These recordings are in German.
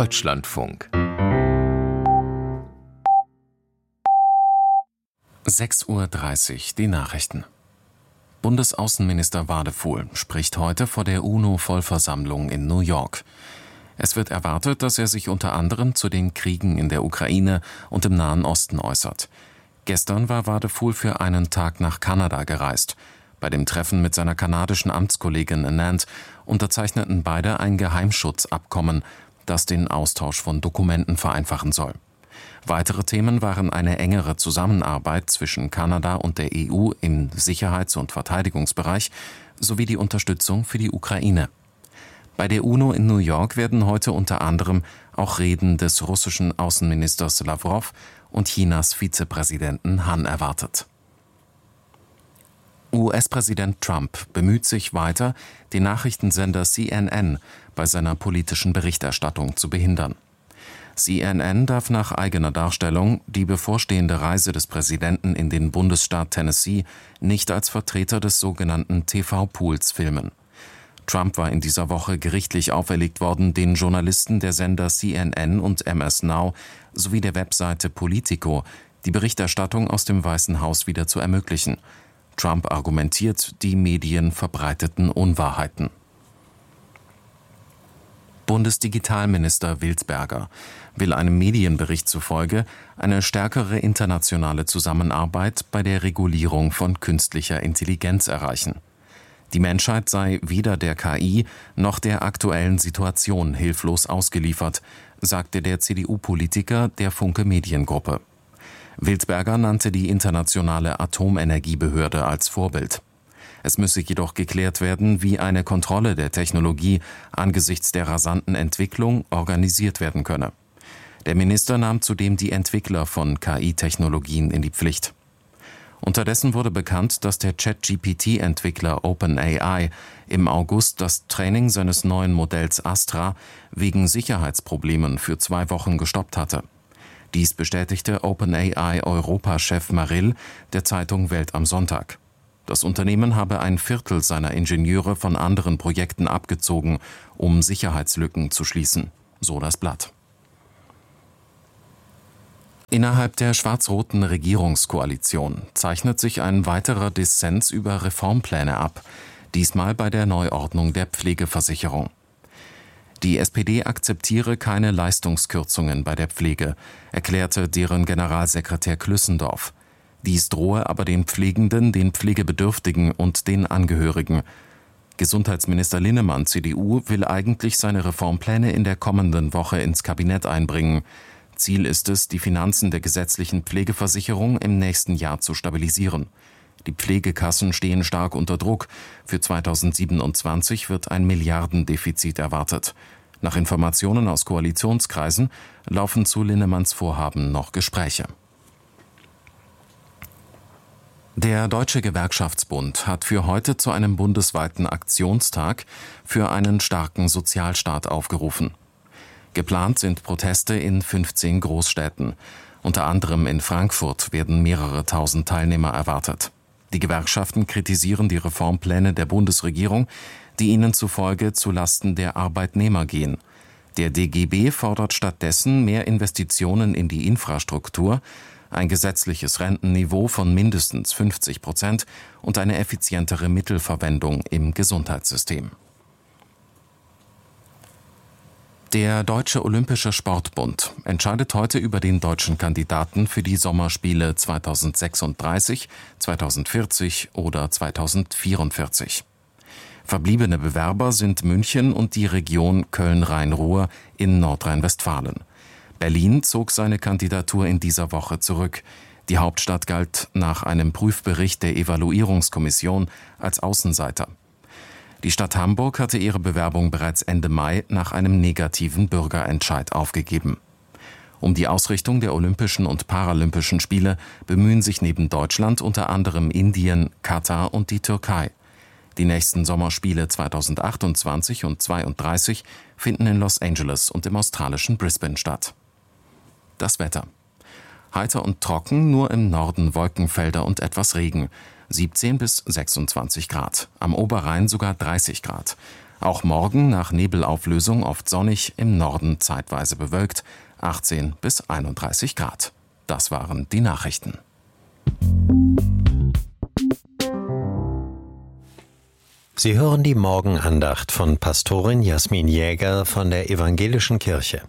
Deutschlandfunk 6:30 Uhr, die Nachrichten. Bundesaußenminister Wadefuhl spricht heute vor der UNO-Vollversammlung in New York. Es wird erwartet, dass er sich unter anderem zu den Kriegen in der Ukraine und im Nahen Osten äußert. Gestern war Wadefuhl für einen Tag nach Kanada gereist. Bei dem Treffen mit seiner kanadischen Amtskollegin Anand unterzeichneten beide ein Geheimschutzabkommen, das den Austausch von Dokumenten vereinfachen soll. Weitere Themen waren eine engere Zusammenarbeit zwischen Kanada und der EU im Sicherheits- und Verteidigungsbereich sowie die Unterstützung für die Ukraine. Bei der UNO in New York werden heute unter anderem auch Reden des russischen Außenministers Lawrow und Chinas Vizepräsidenten Han erwartet. US-Präsident Trump bemüht sich weiter, den Nachrichtensender CNN bei seiner politischen Berichterstattung zu behindern. CNN darf nach eigener Darstellung die bevorstehende Reise des Präsidenten in den Bundesstaat Tennessee nicht als Vertreter des sogenannten TV-Pools filmen. Trump war in dieser Woche gerichtlich auferlegt worden, den Journalisten der Sender CNN und MS Now sowie der Webseite Politico die Berichterstattung aus dem Weißen Haus wieder zu ermöglichen. Trump argumentiert, die Medien verbreiteten Unwahrheiten. Bundesdigitalminister Wildberger will einem Medienbericht zufolge eine stärkere internationale Zusammenarbeit bei der Regulierung von künstlicher Intelligenz erreichen. Die Menschheit sei weder der KI noch der aktuellen Situation hilflos ausgeliefert, sagte der CDU-Politiker der Funke Mediengruppe. Wildberger nannte die Internationale Atomenergiebehörde als Vorbild. Es müsse jedoch geklärt werden, wie eine Kontrolle der Technologie angesichts der rasanten Entwicklung organisiert werden könne. Der Minister nahm zudem die Entwickler von KI-Technologien in die Pflicht. Unterdessen wurde bekannt, dass der ChatGPT-Entwickler OpenAI im August das Training seines neuen Modells Astra wegen Sicherheitsproblemen für 2 Wochen gestoppt hatte. Dies bestätigte OpenAI-Europachef Marill der Zeitung Welt am Sonntag. Das Unternehmen habe 1/4 seiner Ingenieure von anderen Projekten abgezogen, um Sicherheitslücken zu schließen, so das Blatt. Innerhalb der schwarz-roten Regierungskoalition zeichnet sich ein weiterer Dissens über Reformpläne ab, diesmal bei der Neuordnung der Pflegeversicherung. Die SPD akzeptiere keine Leistungskürzungen bei der Pflege, erklärte deren Generalsekretär Klüssendorf. Dies drohe aber den Pflegenden, den Pflegebedürftigen und den Angehörigen. Gesundheitsminister Linnemann, CDU, will eigentlich seine Reformpläne in der kommenden Woche ins Kabinett einbringen. Ziel ist es, die Finanzen der gesetzlichen Pflegeversicherung im nächsten Jahr zu stabilisieren. Die Pflegekassen stehen stark unter Druck. Für 2027 wird ein Milliardendefizit erwartet. Nach Informationen aus Koalitionskreisen laufen zu Linnemanns Vorhaben noch Gespräche. Der Deutsche Gewerkschaftsbund hat für heute zu einem bundesweiten Aktionstag für einen starken Sozialstaat aufgerufen. Geplant sind Proteste in 15 Großstädten. Unter anderem in Frankfurt werden mehrere tausend Teilnehmer erwartet. Die Gewerkschaften kritisieren die Reformpläne der Bundesregierung, die ihnen zufolge zulasten der Arbeitnehmer gehen. Der DGB fordert stattdessen mehr Investitionen in die Infrastruktur, ein gesetzliches Rentenniveau von mindestens 50% und eine effizientere Mittelverwendung im Gesundheitssystem. Der Deutsche Olympische Sportbund entscheidet heute über den deutschen Kandidaten für die Sommerspiele 2036, 2040 oder 2044. Verbliebene Bewerber sind München und die Region Köln-Rhein-Ruhr in Nordrhein-Westfalen. Berlin zog seine Kandidatur in dieser Woche zurück. Die Hauptstadt galt nach einem Prüfbericht der Evaluierungskommission als Außenseiter. Die Stadt Hamburg hatte ihre Bewerbung bereits Ende Mai nach einem negativen Bürgerentscheid aufgegeben. Um die Ausrichtung der Olympischen und Paralympischen Spiele bemühen sich neben Deutschland unter anderem Indien, Katar und die Türkei. Die nächsten Sommerspiele 2028 und 2032 finden in Los Angeles und im australischen Brisbane statt. Das Wetter. Heiter und trocken, nur im Norden Wolkenfelder und etwas Regen. 17 bis 26 Grad. Am Oberrhein sogar 30 Grad. Auch morgen nach Nebelauflösung oft sonnig, im Norden zeitweise bewölkt, 18 bis 31 Grad. Das waren die Nachrichten. Sie hören die Morgenandacht von Pastorin Jasmin Jäger von der Evangelischen Kirche.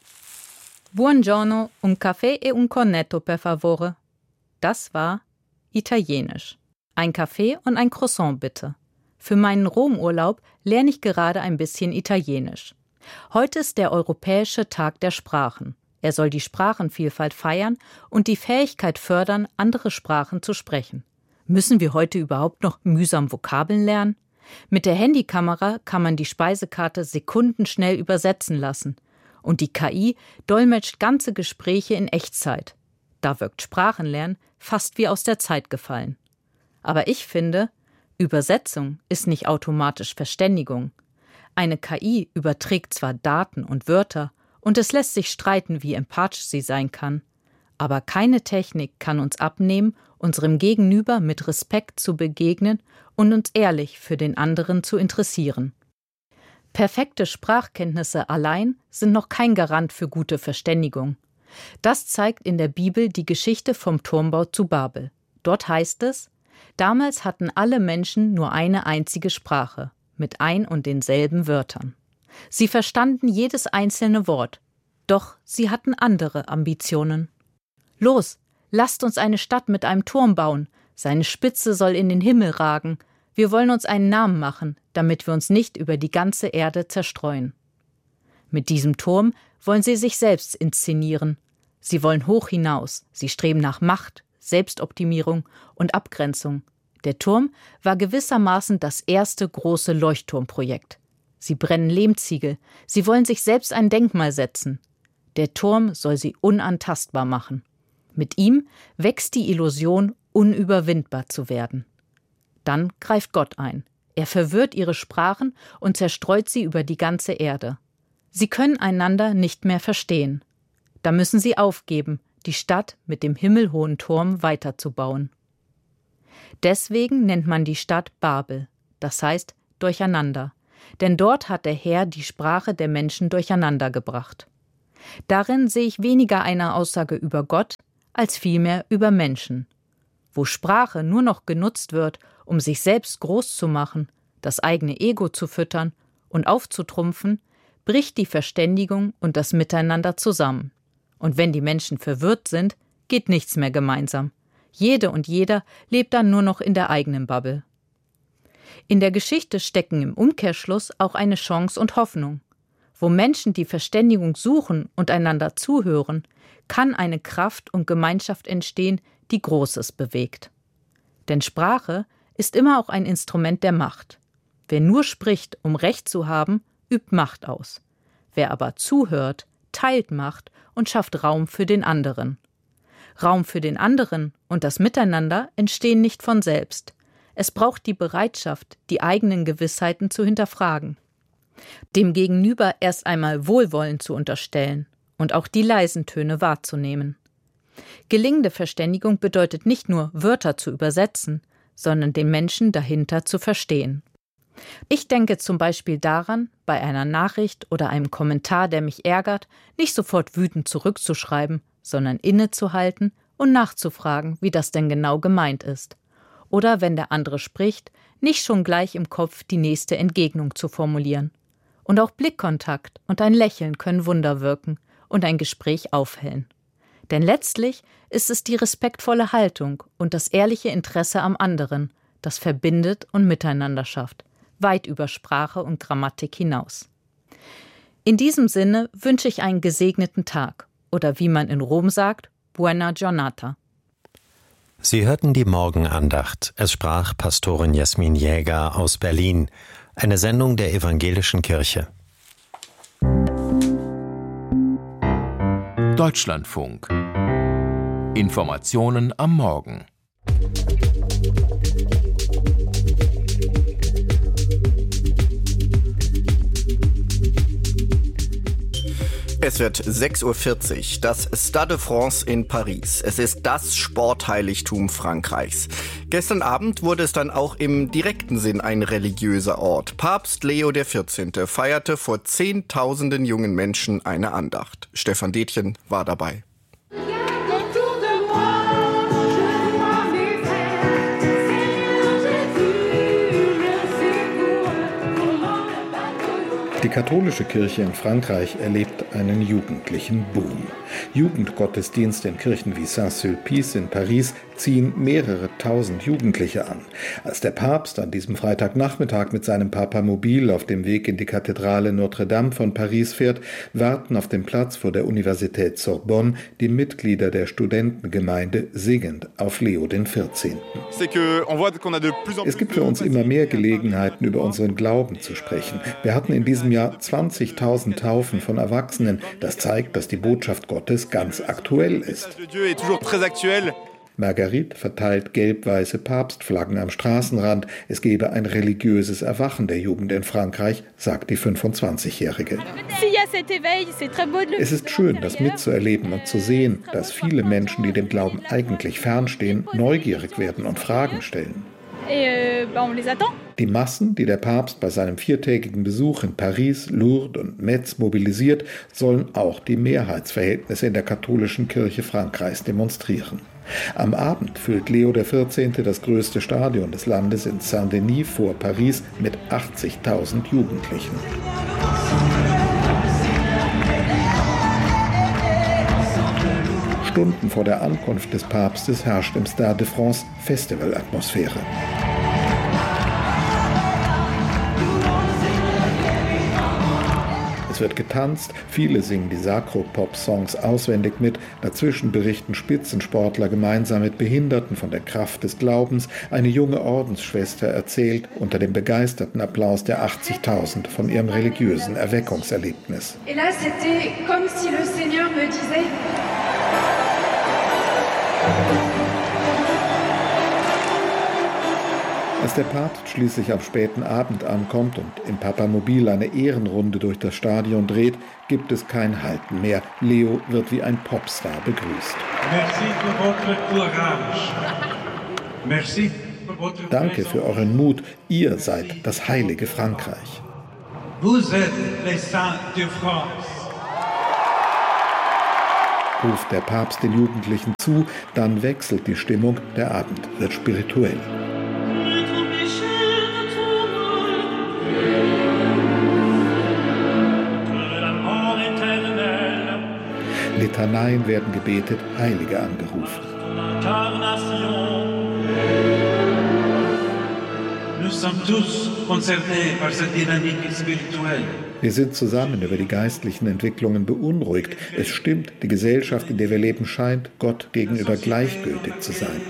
Buongiorno, un caffè e un cornetto per favore. Das war Italienisch. Ein Kaffee und ein Croissant bitte. Für meinen Romurlaub lerne ich gerade ein bisschen Italienisch. Heute ist der Europäische Tag der Sprachen. Er soll die Sprachenvielfalt feiern und die Fähigkeit fördern, andere Sprachen zu sprechen. Müssen wir heute überhaupt noch mühsam Vokabeln lernen? Mit der Handykamera kann man die Speisekarte sekundenschnell übersetzen lassen. Und die KI dolmetscht ganze Gespräche in Echtzeit. Da wirkt Sprachenlernen fast wie aus der Zeit gefallen. Aber ich finde, Übersetzung ist nicht automatisch Verständigung. Eine KI überträgt zwar Daten und Wörter und es lässt sich streiten, wie empathisch sie sein kann, aber keine Technik kann uns abnehmen, unserem Gegenüber mit Respekt zu begegnen und uns ehrlich für den anderen zu interessieren. Perfekte Sprachkenntnisse allein sind noch kein Garant für gute Verständigung. Das zeigt in der Bibel die Geschichte vom Turmbau zu Babel. Dort heißt es: Damals hatten alle Menschen nur eine einzige Sprache, mit ein und denselben Wörtern. Sie verstanden jedes einzelne Wort, doch sie hatten andere Ambitionen. Los, lasst uns eine Stadt mit einem Turm bauen, seine Spitze soll in den Himmel ragen, wir wollen uns einen Namen machen, damit wir uns nicht über die ganze Erde zerstreuen. Mit diesem Turm wollen sie sich selbst inszenieren. Sie wollen hoch hinaus, sie streben nach Macht, Selbstoptimierung und Abgrenzung. Der Turm war gewissermaßen das erste große Leuchtturmprojekt. Sie brennen Lehmziegel, sie wollen sich selbst ein Denkmal setzen. Der Turm soll sie unantastbar machen. Mit ihm wächst die Illusion, unüberwindbar zu werden. Dann greift Gott ein. Er verwirrt ihre Sprachen und zerstreut sie über die ganze Erde. Sie können einander nicht mehr verstehen. Da müssen sie aufgeben, die Stadt mit dem himmelhohen Turm weiterzubauen. Deswegen nennt man die Stadt Babel, das heißt Durcheinander, denn dort hat der Herr die Sprache der Menschen durcheinander gebracht. Darin sehe ich weniger eine Aussage über Gott, als vielmehr über Menschen. Wo Sprache nur noch genutzt wird, um sich selbst groß zu machen, das eigene Ego zu füttern und aufzutrumpfen, bricht die Verständigung und das Miteinander zusammen. Und wenn die Menschen verwirrt sind, geht nichts mehr gemeinsam. Jede und jeder lebt dann nur noch in der eigenen Bubble. In der Geschichte stecken im Umkehrschluss auch eine Chance und Hoffnung. Wo Menschen die Verständigung suchen und einander zuhören, kann eine Kraft und Gemeinschaft entstehen, die Großes bewegt. Denn Sprache ist immer auch ein Instrument der Macht. Wer nur spricht, um Recht zu haben, übt Macht aus. Wer aber zuhört, teilt Macht und schafft Raum für den anderen. Raum für den anderen und das Miteinander entstehen nicht von selbst. Es braucht die Bereitschaft, die eigenen Gewissheiten zu hinterfragen. Dem Gegenüber erst einmal Wohlwollen zu unterstellen und auch die leisen Töne wahrzunehmen. Gelingende Verständigung bedeutet nicht nur, Wörter zu übersetzen, sondern den Menschen dahinter zu verstehen. Ich denke zum Beispiel daran, bei einer Nachricht oder einem Kommentar, der mich ärgert, nicht sofort wütend zurückzuschreiben, sondern innezuhalten und nachzufragen, wie das denn genau gemeint ist. Oder wenn der andere spricht, nicht schon gleich im Kopf die nächste Entgegnung zu formulieren. Und auch Blickkontakt und ein Lächeln können Wunder wirken und ein Gespräch aufhellen. Denn letztlich ist es die respektvolle Haltung und das ehrliche Interesse am anderen, das verbindet und miteinander schafft, weit über Sprache und Grammatik hinaus. In diesem Sinne wünsche ich einen gesegneten Tag oder wie man in Rom sagt, buona giornata. Sie hörten die Morgenandacht. Es sprach Pastorin Jasmin Jäger aus Berlin, eine Sendung der Evangelischen Kirche. Deutschlandfunk. Informationen am Morgen. Es wird 6:40 Uhr, das Stade de France in Paris. Es ist das Sportheiligtum Frankreichs. Gestern Abend wurde es dann auch im direkten Sinn ein religiöser Ort. Papst Leo XIV. Feierte vor Zehntausenden jungen Menschen eine Andacht. Stefan Detjen war dabei. Die katholische Kirche in Frankreich erlebt einen jugendlichen Boom. Jugendgottesdienste in Kirchen wie Saint-Sulpice in Paris ziehen mehrere tausend Jugendliche an. Als der Papst an diesem Freitagnachmittag mit seinem Papamobil auf dem Weg in die Kathedrale Notre-Dame von Paris fährt, warten auf dem Platz vor der Universität Sorbonne die Mitglieder der Studentengemeinde singend auf Leo XIV. Es gibt für uns immer mehr Gelegenheiten, über unseren Glauben zu sprechen. Wir hatten in diesem Jahr 20.000 Taufen von Erwachsenen. Das zeigt, dass die Botschaft Gottes ganz aktuell ist. Marguerite verteilt gelb-weiße Papstflaggen am Straßenrand. Es gebe ein religiöses Erwachen der Jugend in Frankreich, sagt die 25-Jährige. Es ist schön, das mitzuerleben und zu sehen, dass viele Menschen, die dem Glauben eigentlich fernstehen, neugierig werden und Fragen stellen. Die Massen, die der Papst bei seinem 4-tägigen Besuch in Paris, Lourdes und Metz mobilisiert, sollen auch die Mehrheitsverhältnisse in der katholischen Kirche Frankreichs demonstrieren. Am Abend füllt Leo XIV. Das größte Stadion des Landes in Saint-Denis vor Paris mit 80.000 Jugendlichen. Stunden vor der Ankunft des Papstes herrscht im Stade de France Festivalatmosphäre. Es wird getanzt, viele singen die Sakropop-Songs auswendig mit, dazwischen berichten Spitzensportler gemeinsam mit Behinderten von der Kraft des Glaubens. Eine junge Ordensschwester erzählt unter dem begeisterten Applaus der 80.000 von ihrem religiösen Erweckungserlebnis. Als der Papst schließlich am späten Abend ankommt und im Papamobil eine Ehrenrunde durch das Stadion dreht, gibt es kein Halten mehr. Leo wird wie ein Popstar begrüßt. Danke für euren Mut. Ihr seid das heilige Frankreich. Ruft der Papst den Jugendlichen zu, dann wechselt die Stimmung, der Abend wird spirituell. Litaneien werden gebetet, Heilige angerufen. Wir sind zusammen über die geistlichen Entwicklungen beunruhigt. Es stimmt, die Gesellschaft, in der wir leben, scheint Gott gegenüber gleichgültig zu sein.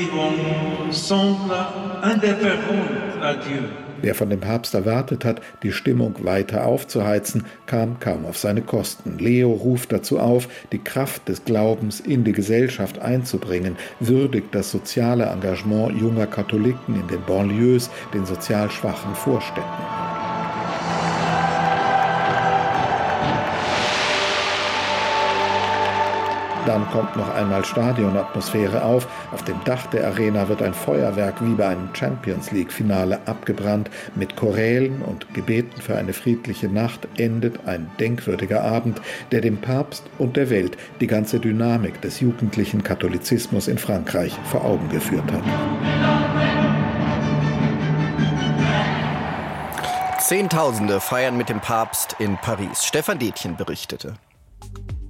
Wer von dem Papst erwartet hat, die Stimmung weiter aufzuheizen, kam kaum auf seine Kosten. Leo ruft dazu auf, die Kraft des Glaubens in die Gesellschaft einzubringen, würdigt das soziale Engagement junger Katholiken in den Banlieues, den sozial schwachen Vorstädten. Dann kommt noch einmal Stadionatmosphäre auf. Auf dem Dach der Arena wird ein Feuerwerk wie bei einem Champions-League-Finale abgebrannt. Mit Chorälen und Gebeten für eine friedliche Nacht endet ein denkwürdiger Abend, der dem Papst und der Welt die ganze Dynamik des jugendlichen Katholizismus in Frankreich vor Augen geführt hat. Zehntausende feiern mit dem Papst in Paris. Stefan Detjen berichtete.